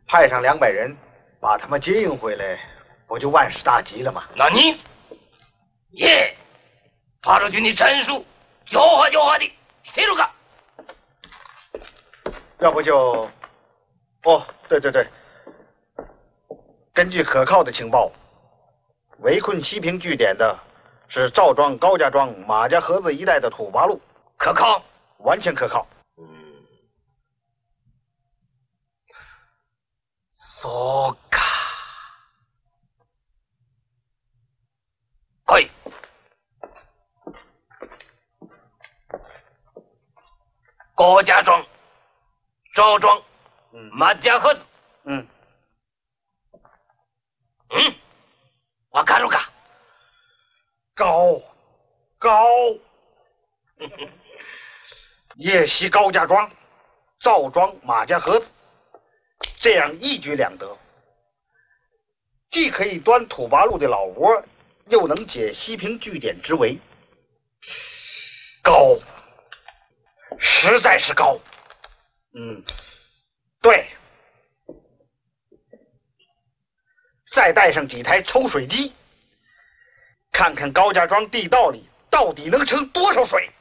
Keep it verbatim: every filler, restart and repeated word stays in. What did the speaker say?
派上两百人，把他们接应回来，不就万事大吉了吗？ 那你，耶，把这军的战术教化教化的，谁都干。 要不就，哦，对对对，根据可靠的情报，围困西平据点的是赵庄、高家庄、马家河子一带的土八路， 可靠， 完全可靠。 嗯，そうか。可以。高家庄、赵庄、 嗯， 马家河子。 嗯。 嗯，わかるか？ 高，高，夜袭高家庄、赵庄、马家河子，这样一举两得，既可以端土八路的老窝，又能解西平据点之围。高，实在是高。嗯，对。再带上几台抽水机，看看高家庄地道里到底能盛多少水。